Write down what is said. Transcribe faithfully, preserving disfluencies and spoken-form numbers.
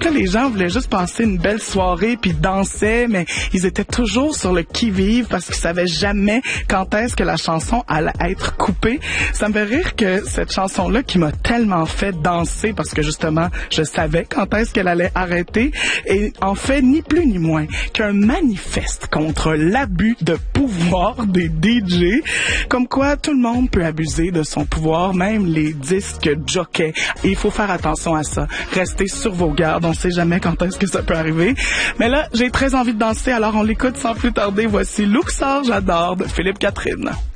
que les gens voulaient juste passer une belle soirée puis dansaient, mais ils étaient toujours sur le qui-vive parce qu'ils savaient jamais quand est-ce que la chanson allait être coupée. Ça me fait rire que cette chanson-là qui m'a tellement fait danser parce que justement, je savais quand est-ce qu'elle allait arrêter et en fait ni plus ni moins qu'un manifeste contre l'abus de pouvoir des D J, comme quoi tout le monde peut abuser de son pouvoir, même les disques jockeys. Et il faut faire attention à ça. Restez sur vos gardes, on sait jamais quand est-ce que ça peut arriver. Mais là, j'ai très envie de danser, alors on l'écoute sans plus tarder. Voici Luxor, j'adore, de Philippe Catherine.